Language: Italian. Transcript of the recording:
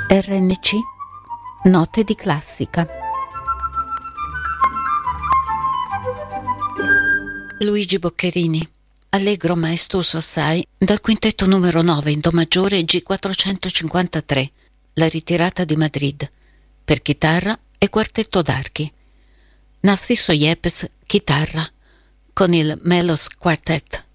RNC Note di classica. Luigi Boccherini, Allegro maestoso assai, dal quintetto numero 9 in Do maggiore G453, La ritirata di Madrid, per chitarra e quartetto d'archi. Narciso Yepes, chitarra, con il Melos Quartet.